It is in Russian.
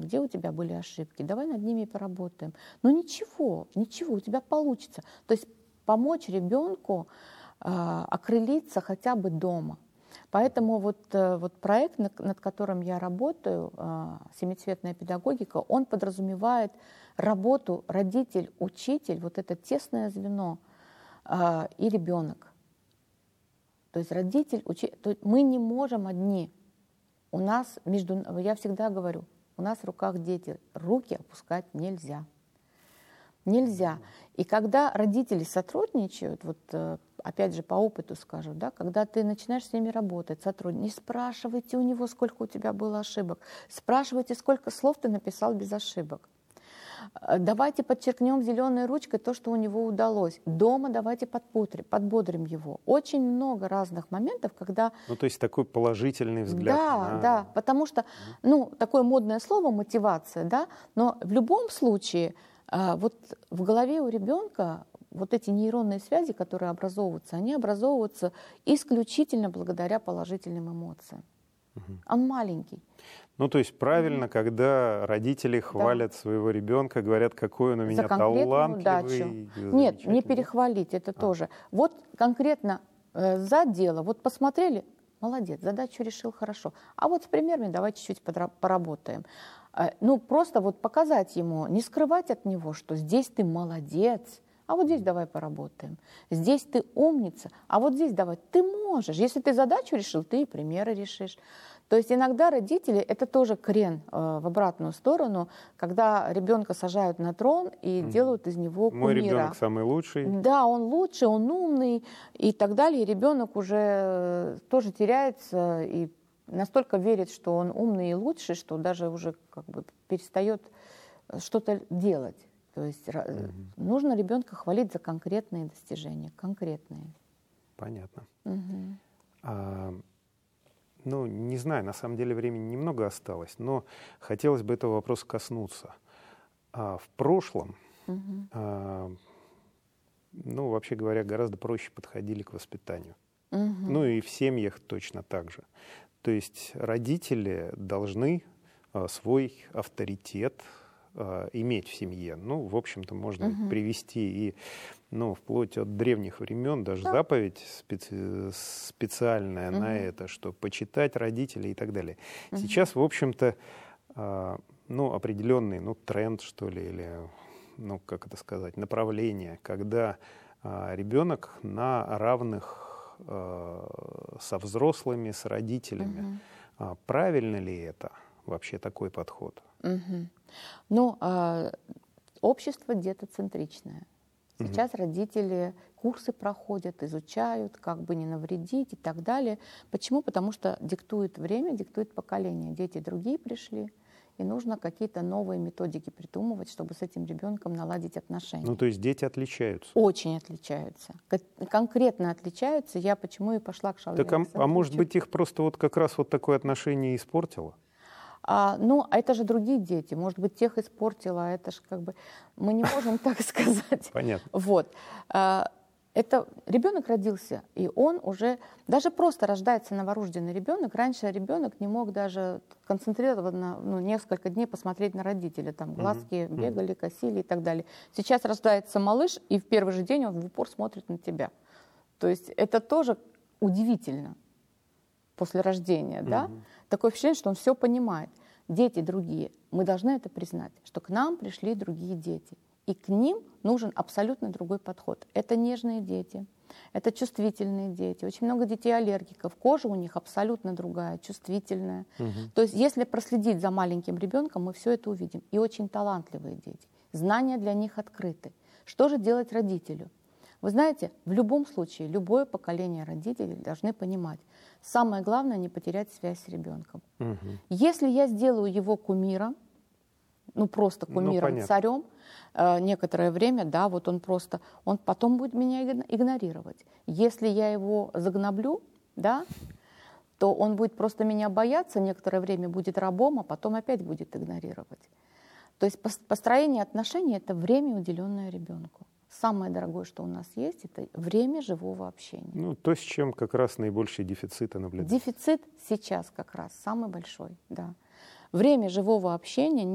где у тебя были ошибки, давай над ними поработаем. Но ничего, у тебя получится. То есть помочь ребенку окрылиться хотя бы дома. Поэтому вот проект, над которым я работаю, «Семицветная педагогика», он подразумевает работу родитель-учитель, вот это тесное звено, и ребенок. То есть родитель-учитель, мы не можем одни. У нас я всегда говорю, у нас в руках дети, руки опускать нельзя. Нельзя. И когда родители сотрудничают, вот опять же по опыту скажу, да, когда ты начинаешь с ними работать, не спрашивайте у него, сколько у тебя было ошибок, спрашивайте, сколько слов ты написал без ошибок. Давайте подчеркнем зеленой ручкой то, что у него удалось. Дома давайте подбодрим его. Очень много разных моментов, когда... Ну, то есть такой положительный взгляд. Да, потому что, такое модное слово мотивация, да, но в любом случае вот в голове у ребенка вот эти нейронные связи, которые образовываются, они образовываются исключительно благодаря положительным эмоциям. Он маленький. Ну, то есть правильно, когда родители хвалят своего ребенка, говорят, какой он у меня талантливый. Нет, не перехвалить, это тоже. Вот конкретно за дело, вот посмотрели, молодец, задачу решил хорошо. А вот с примерами давай чуть-чуть поработаем. Просто вот показать ему, не скрывать от него, что здесь ты молодец, а вот здесь давай поработаем. Здесь ты умница, а вот здесь давай. Ты можешь. Если ты задачу решил, ты и примеры решишь. То есть иногда родители, это тоже крен в обратную сторону, когда ребенка сажают на трон и делают из него кумира. Мой ребенок самый лучший. Да, он лучший, он умный и так далее. И ребенок уже тоже теряется и настолько верит, что он умный и лучший, что даже уже перестает что-то делать. То есть нужно ребенка хвалить за конкретные достижения, конкретные. Понятно. Не знаю, на самом деле времени немного осталось, но хотелось бы этого вопроса коснуться. В прошлом, вообще говоря, гораздо проще подходили к воспитанию. И в семьях точно так же. То есть родители должны свой авторитет иметь в семье. В общем-то, можно привести и вплоть от древних времен даже заповедь специальная на это, что почитать родителей и так далее. Сейчас, в общем-то, определенный тренд, что ли, или, как это сказать, направление, когда ребенок на равных со взрослыми, с родителями. Правильно ли это вообще такой подход? Общество детоцентричное. Сейчас родители курсы проходят, изучают, как бы не навредить и так далее. Почему? Потому что диктует время, диктует поколение. Дети другие пришли, и нужно какие-то новые методики придумывать, чтобы с этим ребенком наладить отношения. То есть дети отличаются? Очень отличаются. Конкретно отличаются. Я почему и пошла к Шаулю Александровичу. А может быть, их просто как раз такое отношение испортило? Это же другие дети. Может быть, тех испортила. Это же мы не можем так сказать. Понятно. Вот. Это ребенок родился, и он уже, даже просто рождается новорожденный ребенок. Раньше ребенок не мог даже концентрированно несколько дней посмотреть на родителя. Там глазки бегали, косили и так далее. Сейчас рождается малыш, и в первый же день он в упор смотрит на тебя. То есть это тоже удивительно после рождения, да? Такое впечатление, что он все понимает. Дети другие. Мы должны это признать, что к нам пришли другие дети. И к ним нужен абсолютно другой подход. Это нежные дети, это чувствительные дети. Очень много детей-аллергиков. Кожа у них абсолютно другая, чувствительная. То есть если проследить за маленьким ребенком, мы все это увидим. И очень талантливые дети. Знания для них открыты. Что же делать родителю? Вы знаете, в любом случае, любое поколение родителей должны понимать, самое главное не потерять связь с ребенком. Если я сделаю его кумиром, просто кумиром, царем, некоторое время, да, вот он потом будет меня игнорировать. Если я его загноблю, да, то он будет просто меня бояться, некоторое время будет рабом, а потом опять будет игнорировать. То есть построение отношений – это время, уделенное ребенку. Самое дорогое, что у нас есть, это время живого общения. То, с чем как раз наибольший дефицит наблюдается. Дефицит сейчас как раз самый большой, да. Время живого общения